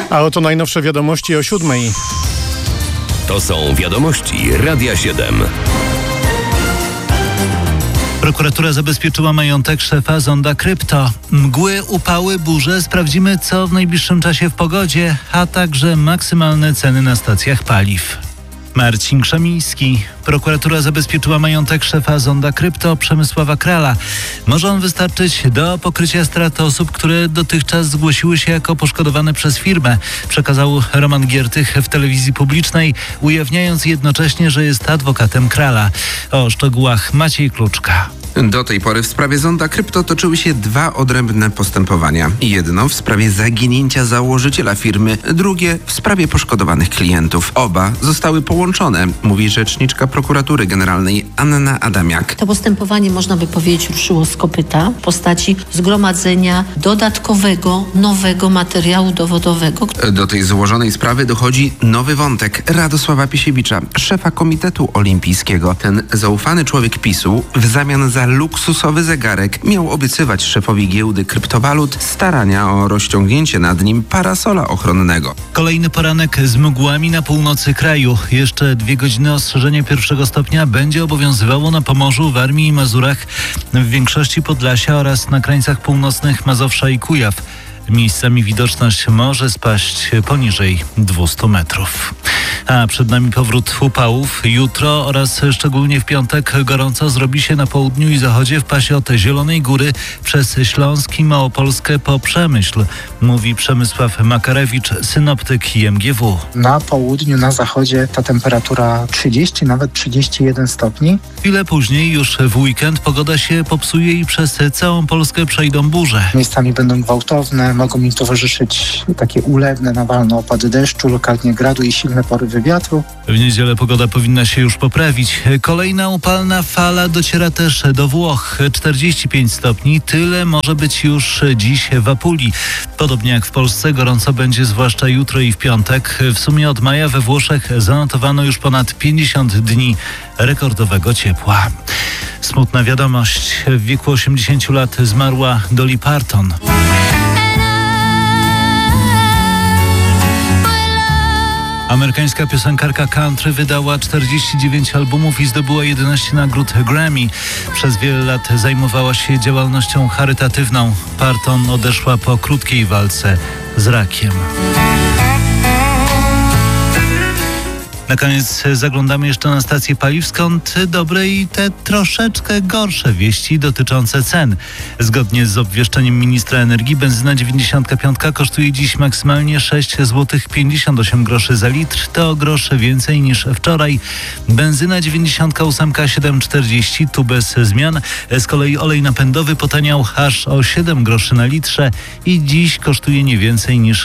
A oto najnowsze wiadomości o 7:00. To są wiadomości Radia 7. Prokuratura zabezpieczyła majątek szefa Zonda Krypto. Mgły, upały, burze. Sprawdzimy, co w najbliższym czasie w pogodzie, a także maksymalne ceny na stacjach paliw. Marcin Krzemiński. Prokuratura zabezpieczyła majątek szefa Zonda Krypto Przemysława Krala. Może on wystarczyć do pokrycia strat osób, które dotychczas zgłosiły się jako poszkodowane przez firmę, przekazał Roman Giertych w telewizji publicznej, ujawniając jednocześnie, że jest adwokatem Krala. O szczegółach Maciej Kluczka. Do tej pory w sprawie Zonda Krypto toczyły się dwa odrębne postępowania. Jedno w sprawie zaginięcia założyciela firmy, drugie w sprawie poszkodowanych klientów. Oba zostały połączone, mówi rzeczniczka prokuratury generalnej Anna Adamiak. To postępowanie, można by powiedzieć, ruszyło z kopyta w postaci zgromadzenia dodatkowego, nowego materiału dowodowego. Do tej złożonej sprawy dochodzi nowy wątek Radosława Pisiewicza, szefa Komitetu Olimpijskiego. Ten zaufany człowiek PiS-u w zamian za luksusowy zegarek miał obiecywać szefowi giełdy kryptowalut starania o rozciągnięcie nad nim parasola ochronnego. Kolejny poranek z mgłami na północy kraju. Jeszcze 2 godziny ostrzeżenie 1. stopnia będzie obowiązywało na Pomorzu, Warmii i Mazurach, w większości Podlasia oraz na krańcach północnych Mazowsza i Kujaw. Miejscami widoczność może spaść poniżej 200 metrów. A przed nami powrót upałów. Jutro oraz szczególnie w piątek gorąco zrobi się na południu i zachodzie w pasie od Zielonej Góry przez Śląsk i Małopolskę po Przemyśl, mówi Przemysław Makarewicz, synoptyk IMGW. Na południu, na zachodzie ta temperatura 30, nawet 31 stopni. Chwilę później, już w weekend, pogoda się popsuje i przez całą Polskę przejdą burze. Miejscami będą gwałtowne, mogą im towarzyszyć takie ulewne, nawalne opady deszczu, lokalnie gradu i silne porywy wiatru. W niedzielę pogoda powinna się już poprawić. Kolejna upalna fala dociera też do Włoch. 45 stopni, tyle może być już dziś w Apulii. Podobnie jak w Polsce, gorąco będzie zwłaszcza jutro i w piątek. W sumie od maja we Włoszech zanotowano już ponad 50 dni rekordowego ciepła. Smutna wiadomość. W wieku 80 lat zmarła Dolly Parton. Amerykańska piosenkarka country wydała 49 albumów i zdobyła 11 nagród Grammy. Przez wiele lat zajmowała się działalnością charytatywną. Parton odeszła po krótkiej walce z rakiem. Na koniec zaglądamy jeszcze na stację paliw, skąd dobre i te troszeczkę gorsze wieści dotyczące cen. Zgodnie z obwieszczeniem ministra energii benzyna 95 kosztuje dziś maksymalnie 6,58 zł za litr. To o grosze więcej niż wczoraj. Benzyna 98 7,40 tu bez zmian. Z kolei olej napędowy potaniał aż o 7 groszy na litrze i dziś kosztuje nie więcej niż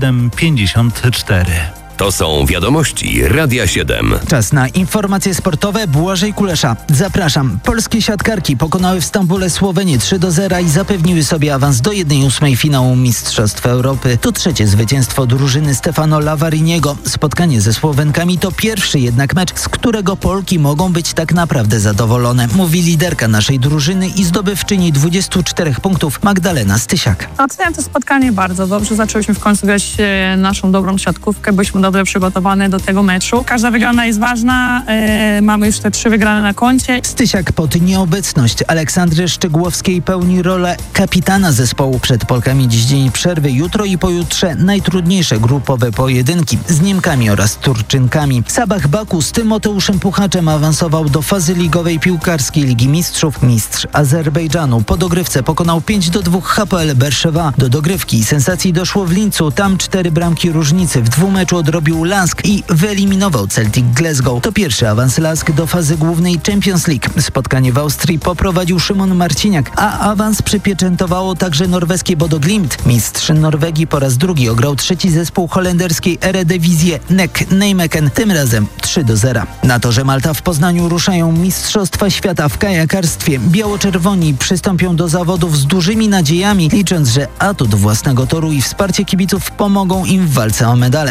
7,54. To są wiadomości Radia 7. Czas na informacje sportowe. Błażej Kulesza. Zapraszam. Polskie siatkarki pokonały w Stambule Słowenię 3-0 i zapewniły sobie awans do 1/8 finału Mistrzostw Europy. To trzecie zwycięstwo drużyny Stefano Lavariniego. Spotkanie ze Słowenkami to pierwszy jednak mecz, z którego Polki mogą być tak naprawdę zadowolone. Mówi liderka naszej drużyny i zdobywczyni 24 punktów Magdalena Stysiak. Oceniam to spotkanie bardzo dobrze. Zaczęliśmy w końcu grać naszą dobrą siatkówkę. Byliśmy dobrze przygotowane do tego meczu. Każda wygrana jest ważna. Mamy już te 3 wygrane na koncie. Stysiak pod nieobecność Aleksandry Szczegłowskiej pełni rolę kapitana zespołu. Przed Polkami dziś dzień przerwy. Jutro i pojutrze najtrudniejsze grupowe pojedynki z Niemkami oraz Turczynkami. Sabah Baku z Tymoteuszem Puchaczem awansował do fazy ligowej piłkarskiej Ligi Mistrzów. Mistrz Azerbejdżanu po dogrywce pokonał 5-2 Hapoel Berszewa. Do dogrywki i sensacji doszło w Lincu. Tam 4 bramki różnicy. W dwumeczu odrobił Lask i wyeliminował Celtic Glasgow. To pierwszy awans Lask do fazy głównej Champions League. Spotkanie w Austrii poprowadził Szymon Marciniak, a awans przypieczętowało także norweskie Bodo Glimt. Mistrz Norwegii po raz drugi ograł trzeci zespół holenderskiej Eredivisie NEC Nijmegen, tym razem 3-0. Na torze Malta w Poznaniu ruszają Mistrzostwa Świata w kajakarstwie. Biało-czerwoni przystąpią do zawodów z dużymi nadziejami, licząc, że atut własnego toru i wsparcie kibiców pomogą im w walce o medale. Martyna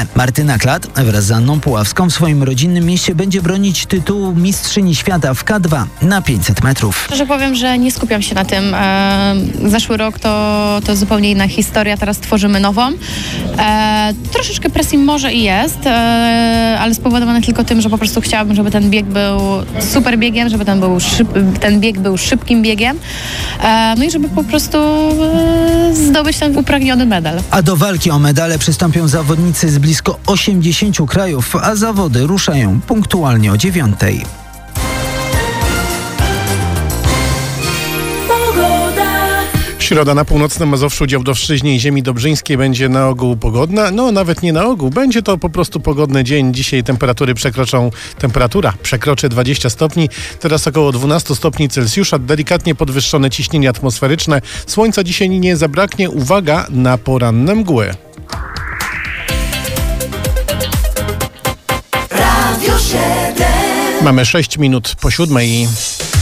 Karolina Klat wraz z Anną Puławską w swoim rodzinnym mieście będzie bronić tytułu mistrzyni świata w K2 na 500 metrów. Szczerze powiem, że nie skupiam się na tym. Zeszły rok to zupełnie inna historia, teraz tworzymy nową. Troszeczkę presji może i jest, ale spowodowane tylko tym, że po prostu chciałabym, żeby ten bieg był super biegiem, żeby ten bieg był szybkim biegiem, no i żeby po prostu zdobyć ten upragniony medal. A do walki o medale przystąpią zawodnicy z blisko 80 krajów, a zawody ruszają punktualnie o 9:00. Środa na północnym Mazowszu, Działdowszczyźnie i ziemi dobrzyńskiej będzie na ogół pogodna. No, nawet nie na ogół. Będzie to po prostu pogodny dzień. Dzisiaj temperatura przekroczy 20 stopni. Teraz około 12 stopni Celsjusza. Delikatnie podwyższone ciśnienie atmosferyczne. Słońca dzisiaj nie zabraknie. Uwaga na poranne mgły. Mamy 6 minut po 7:00.